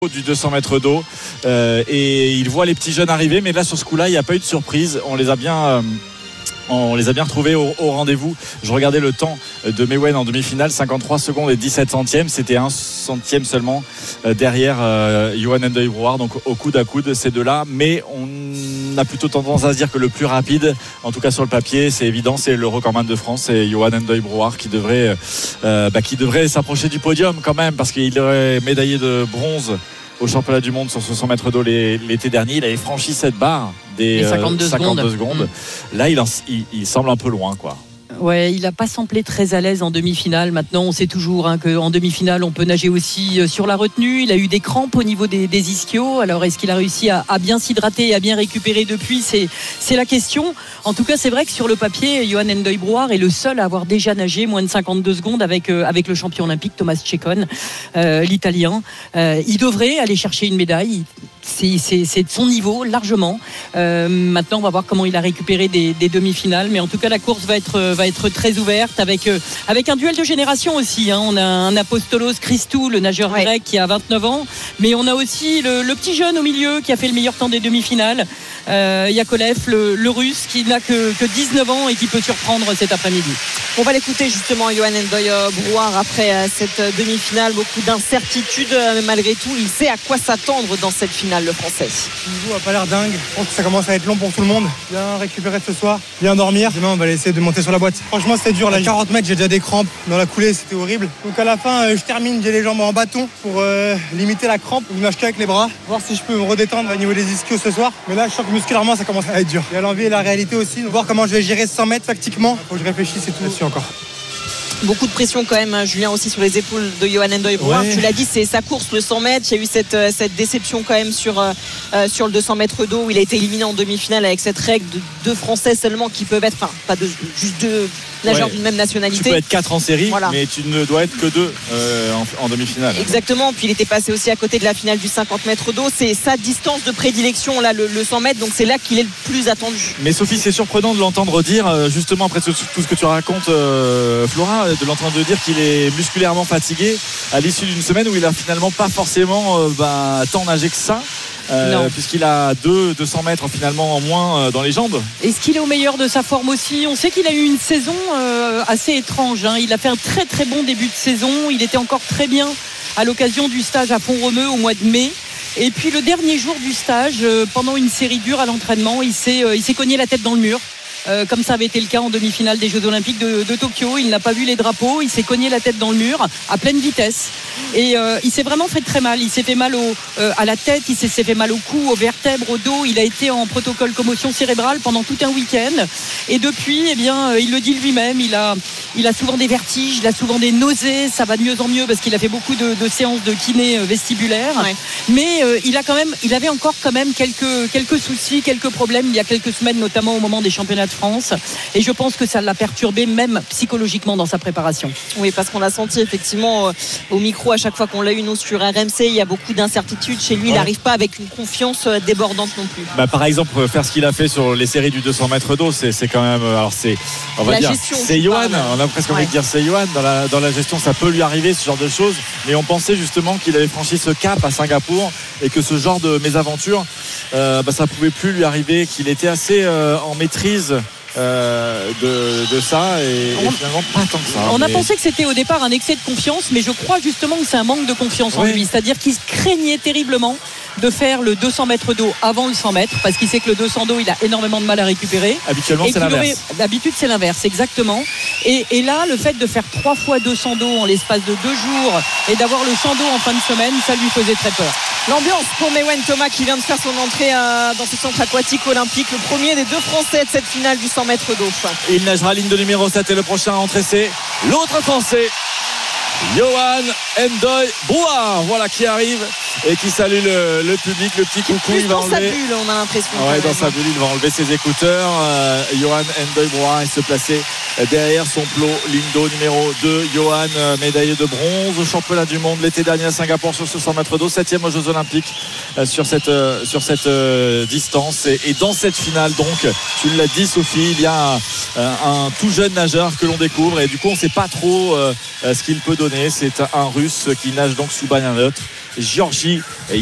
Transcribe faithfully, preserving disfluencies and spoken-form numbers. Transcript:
du deux cents mètres d'eau euh, et il voit les petits jeunes arriver, mais là sur ce coup-là il n'y a pas eu de surprise. On les a bien euh, on les a bien retrouvés au, au rendez-vous. Je regardais le temps de Mewen en demi-finale, cinquante-trois secondes et dix-sept centièmes, c'était un centième seulement euh, derrière euh, Johan Endoy Brouard, donc au coude à coude ces deux-là, mais on a plutôt tendance à se dire que le plus rapide, en tout cas sur le papier, c'est évident, c'est le recordman de France, c'est Johan Endoy Brouard qui devrait euh, bah, qui devrait s'approcher du podium quand même, parce qu'il aurait médaillé de bronze au championnat du monde sur ce cent mètres d'eau l'été dernier. Il avait franchi cette barre des cinquante-deux, euh, cinquante-deux secondes, secondes. Mmh. Là il, en, il, il semble un peu loin, quoi. Ouais, il n'a pas semblé très à l'aise en demi-finale. Maintenant, on sait toujours hein, qu'en demi-finale, on peut nager aussi sur la retenue. Il a eu des crampes au niveau des, des ischios. Alors, est-ce qu'il a réussi à, à bien s'hydrater et à bien récupérer depuis ? C'est, c'est la question. En tout cas, c'est vrai que sur le papier, Johan Endoy Brouard est le seul à avoir déjà nagé moins de cinquante-deux secondes avec, euh, avec le champion olympique Thomas Cecon, euh, l'italien. Euh, il devrait aller chercher une médaille. C'est, c'est, c'est de son niveau largement. Euh, maintenant, on va voir comment il a récupéré des, des demi-finales. Mais en tout cas, la course va être, va être très ouverte avec, euh, avec un duel de génération aussi. Hein. On a un Apostolos Christou, le nageur ouais. grec qui a vingt-neuf ans. Mais on a aussi le, le petit jeune au milieu qui a fait le meilleur temps des demi-finales. Euh, Yakolev, le, le russe, qui n'a que, que dix-neuf ans et qui peut surprendre cet après-midi. On va l'écouter justement, Johan Endoy Brouard, après euh, cette demi-finale. Beaucoup d'incertitudes, mais malgré tout, il sait à quoi s'attendre dans cette finale, le français. Le niveau n'a pas l'air dingue. Je pense que ça commence à être long pour tout le monde. Bien récupérer ce soir, bien dormir. Demain, on va essayer de monter sur la boîte. Franchement, c'était dur. Là, quarante mètres, j'ai déjà des crampes. Dans la coulée, c'était horrible. Donc à la fin, euh, je termine, j'ai les jambes en bâton pour euh, limiter la crampe. Je nage qu'avec les bras. Voir si je peux me redétendre au niveau des ischios ce soir. Mais là, je sens que musculairement, ça commence à être dur. Il y a l'envie et la réalité aussi. Voir comment je vais gérer ce cent mètres tactiquement. Faut que je réfléchisse et tout dessus encore. Beaucoup de pression quand même, hein, Julien, aussi sur les épaules de Johan Endoy Brouard. Ouais. Tu l'as dit, c'est sa course, le cent mètres. Il y a eu cette, cette déception quand même sur, euh, sur le deux cents mètres d'eau où il a été éliminé en demi-finale avec cette règle de deux Français seulement qui peuvent être, enfin, pas de, juste deux nageurs ouais. d'une même nationalité. Tu peux être quatre en série, voilà. mais tu ne dois être que deux euh, en, en demi-finale. Exactement. Puis il était passé aussi à côté de la finale du cinquante mètres d'eau. C'est sa distance de prédilection, là, le, le cent mètres. Donc c'est là qu'il est le plus attendu. Mais Sophie, c'est surprenant de l'entendre dire, justement, après tout ce que tu racontes, euh, Flora, de l'entendre dire qu'il est musculairement fatigué à l'issue d'une semaine où il a finalement pas forcément euh, bah, tant nagé que ça. Euh, puisqu'il a deux cents mètres finalement en moins dans les jambes. Est-ce qu'il est au meilleur de sa forme aussi ? On sait qu'il a eu une saison euh, assez étrange, hein. Il a fait un très très bon début de saison. Il était encore très bien à l'occasion du stage à Font-Romeu au mois de mai. Et puis le dernier jour du stage, euh, pendant une série dure à l'entraînement, il s'est, euh, il s'est cogné la tête dans le mur. Euh, comme ça avait été le cas en demi-finale des Jeux Olympiques de, de Tokyo. Il n'a pas vu les drapeaux, il s'est cogné la tête dans le mur à pleine vitesse et euh, il s'est vraiment fait très mal. Il s'est fait mal au, euh, à la tête, il s'est, s'est fait mal au cou, aux vertèbres, au dos. Il a été en protocole commotion cérébrale pendant tout un week-end et depuis, eh bien, euh, il le dit lui-même, il a, il a souvent des vertiges, il a souvent des nausées. Ça va de mieux en mieux parce qu'il a fait beaucoup de, de séances de kiné vestibulaire, ouais. mais euh, il a quand même, il avait encore quand même quelques, quelques soucis, quelques problèmes il y a quelques semaines, notamment au moment des championnats de France, et je pense que ça l'a perturbé même psychologiquement dans sa préparation. Oui, parce qu'on a senti effectivement euh, au micro à chaque fois qu'on l'a eu nous sur R M C, il y a beaucoup d'incertitudes chez lui, ouais. Il n'arrive pas avec une confiance euh, débordante non plus. Bah, par exemple, faire ce qu'il a fait sur les séries du deux cents mètres d'eau, c'est, c'est quand même, alors c'est, on va la dire, gestion, c'est Johan, on a presque ouais. envie de dire c'est Johan, dans la, dans la gestion ça peut lui arriver ce genre de choses, mais on pensait justement qu'il avait franchi ce cap à Singapour et que ce genre de mésaventure, euh, bah, ça pouvait plus lui arriver, qu'il était assez euh, en maîtrise Euh, de, de ça et, et finalement pas tant que ça. On mais... a pensé que c'était au départ un excès de confiance, mais je crois justement que c'est un manque de confiance ouais. en lui, c'est-à-dire qu'il craignait terriblement de faire le deux cents mètres d'eau avant le cent mètres parce qu'il sait que le deux cents d'eau il a énormément de mal à récupérer. Habituellement et c'est l'inverse. Aurait... D'habitude c'est l'inverse exactement et, et là le fait de faire trois fois deux cents d'eau en l'espace de deux jours et d'avoir le cent d'eau en fin de semaine, ça lui faisait très peur. L'ambiance pour Mewen Thomas qui vient de faire son entrée euh, dans ce centre aquatique olympique, le premier des deux Français de cette finale du cent mètres d'eau. Il nagera ligne de numéro sept et le prochain à entrer c'est l'autre Français, Johan Endoy Brouard, voilà qui arrive et qui salue le, le public, le petit coucou. Il va dans enlever... sa bulle, on a l'impression. Ouais, dans sa bulle, il va enlever ses écouteurs. Euh, Johan Endoy Brouard, il se plaçait derrière son plot, ligne d'eau numéro deux. Johan, euh, médaillé de bronze au championnat du monde l'été dernier à Singapour sur ce cent mètres d'eau, septième aux Jeux Olympiques euh, sur cette, euh, sur cette euh, distance. Et, et dans cette finale, donc, tu l'as dit, Sophie, il y a un, un, un tout jeune nageur que l'on découvre et du coup, on ne sait pas trop euh, ce qu'il peut donner. C'est un Russe qui nage donc sous Banyanot. Géorgie.